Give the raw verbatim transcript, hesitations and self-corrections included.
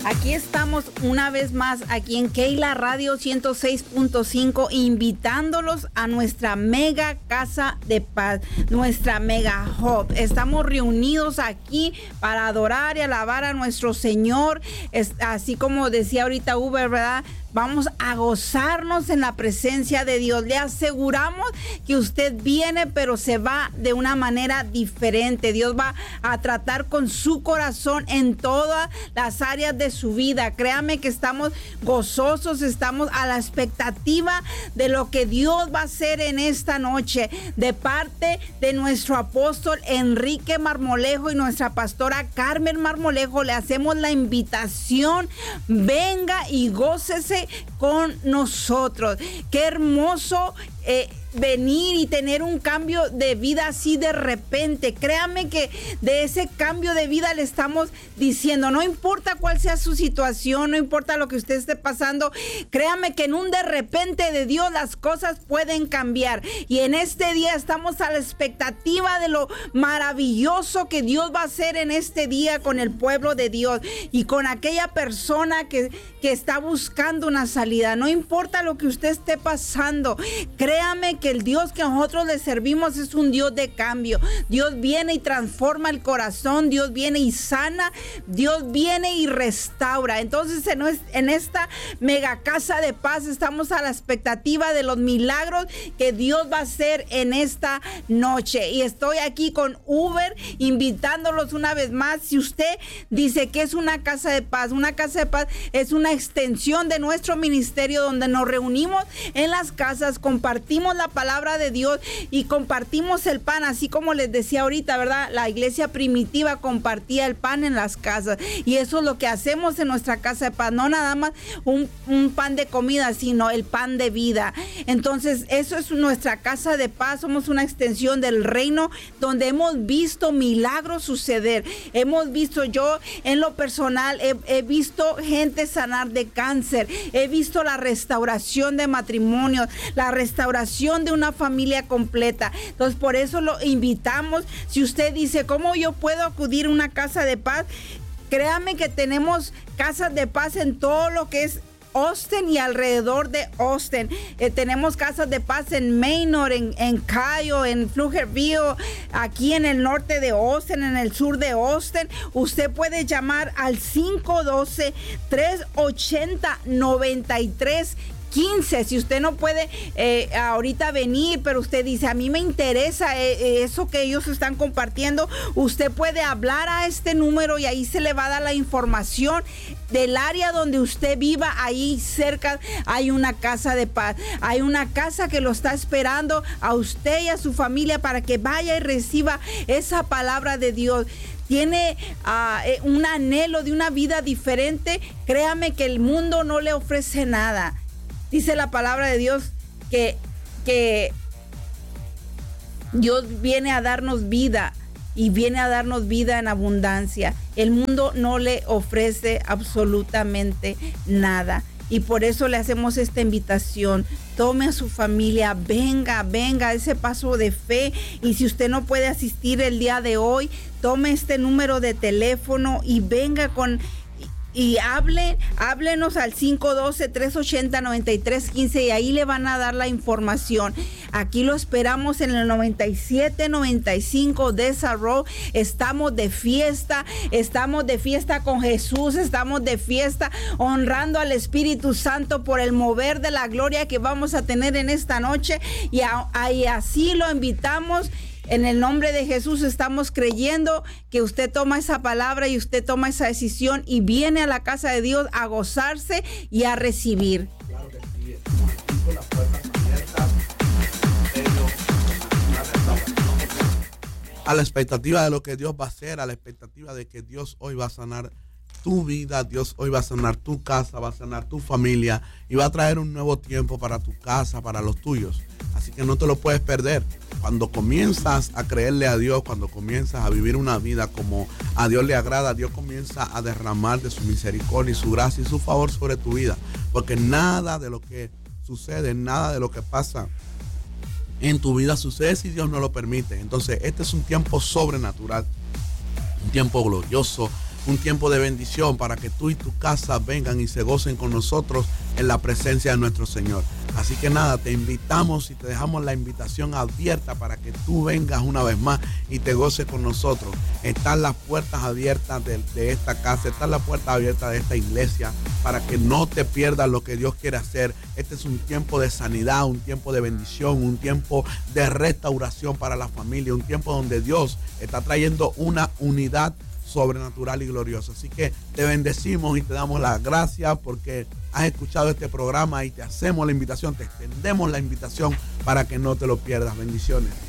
Aquí estamos una vez más, aquí en Keila Radio ciento seis punto cinco, invitándolos a nuestra mega casa de paz, nuestra mega hub. Estamos reunidos aquí para adorar y alabar a nuestro Señor, es, así como decía ahorita Uber, ¿verdad? Vamos a gozarnos en la presencia de Dios. Le aseguramos que usted viene, pero se va de una manera diferente. Dios va a tratar con su corazón en todas las áreas de su vida. Créame que estamos gozosos, estamos a la expectativa de lo que Dios va a hacer en esta noche. De parte de nuestro apóstol Enrique Marmolejo y nuestra pastora Carmen Marmolejo, le hacemos la invitación. Venga y gócese con nosotros. Qué hermoso eh, venir y tener un cambio de vida así de repente. Créame que de ese cambio de vida le estamos diciendo, no importa cuál sea su situación, no importa lo que usted esté pasando, créame que en un de repente de Dios las cosas pueden cambiar. Y en este día estamos a la expectativa de lo maravilloso que Dios va a hacer en este día con el pueblo de Dios y con aquella persona que, que está buscando una salida. No importa lo que usted esté pasando, créame que el Dios que nosotros le servimos es un Dios de cambio. Dios viene y transforma el corazón, Dios viene y sana, Dios viene y restaura. Entonces en, en esta mega casa de paz estamos a la expectativa de los milagros que Dios va a hacer en esta noche. Y estoy aquí con Uber invitándolos una vez más. Si usted dice que es una casa de paz, una casa de paz es una extensión de nuestro ministerio donde nos reunimos en las casas, compartimos la palabra de Dios y compartimos el pan, así como les decía ahorita, ¿verdad? La iglesia primitiva compartía el pan en las casas y eso es lo que hacemos en nuestra casa de paz, no nada más un, un pan de comida, sino el pan de vida. Entonces eso es nuestra casa de paz, somos una extensión del reino donde hemos visto milagros suceder, hemos visto, yo en lo personal he, he visto gente sanar de cáncer, he visto la restauración de matrimonios, la restauración de una familia completa. Entonces por eso lo invitamos. Si usted dice, ¿cómo yo puedo acudir a una casa de paz? Créame que tenemos casas de paz en todo lo que es Austin y alrededor de Austin. Eh, tenemos casas de paz en Maynard, en, en Cayo, en Pflugerville, aquí en el norte de Austin, en el sur de Austin. Usted puede llamar al cinco uno dos, tres ocho cero, nueve tres quince. Si usted no puede eh, ahorita venir, pero usted dice, a mí me interesa eh, eso que ellos están compartiendo, usted puede hablar a este número y ahí se le va a dar la información del área donde usted viva. Ahí cerca hay una casa de paz, hay una casa que lo está esperando a usted y a su familia para que vaya y reciba esa palabra de Dios. Tiene uh, un anhelo de una vida diferente, créame que el mundo no le ofrece nada. Dice la palabra de Dios que, que Dios viene a darnos vida y viene a darnos vida en abundancia. El mundo no le ofrece absolutamente nada. Y por eso le hacemos esta invitación. Tome a su familia, venga, venga, ese paso de fe. Y si usted no puede asistir el día de hoy, tome este número de teléfono y venga con... Y hable, háblenos al cinco uno dos, tres ocho cero, nueve tres uno cinco y ahí le van a dar la información. Aquí lo esperamos en el noventa y siete noventa y cinco de esa Road. Estamos de fiesta, estamos de fiesta con Jesús, estamos de fiesta honrando al Espíritu Santo por el mover de la gloria que vamos a tener en esta noche. Y, a, y así lo invitamos. En el nombre de Jesús estamos creyendo que usted toma esa palabra y usted toma esa decisión y viene a la casa de Dios a gozarse y a recibir. Claro que sí, estamos con las puertas abiertas. A la expectativa de lo que Dios va a hacer, a la expectativa de que Dios hoy va a sanar tu vida, Dios hoy va a sanar tu casa, va a sanar tu familia y va a traer un nuevo tiempo para tu casa, para los tuyos. Así que no te lo puedes perder. Cuando comienzas a creerle a Dios, cuando comienzas a vivir una vida como a Dios le agrada, Dios comienza a derramar de su misericordia y su gracia y su favor sobre tu vida. Porque nada de lo que sucede, nada de lo que pasa en tu vida sucede si Dios no lo permite. Entonces este es un tiempo sobrenatural, un tiempo glorioso, un tiempo de bendición para que tú y tu casa vengan y se gocen con nosotros en la presencia de nuestro Señor. Así que nada, te invitamos y te dejamos la invitación abierta para que tú vengas una vez más y te goces con nosotros. Están las puertas abiertas de, de esta casa, están las puertas abiertas de esta iglesia para que no te pierdas lo que Dios quiere hacer. Este es un tiempo de sanidad, un tiempo de bendición, un tiempo de restauración para la familia, un tiempo donde Dios está trayendo una unidad sobrenatural y gloriosa. Así que te bendecimos y te damos las gracias porque has escuchado este programa y te hacemos la invitación, te extendemos la invitación para que no te lo pierdas. Bendiciones.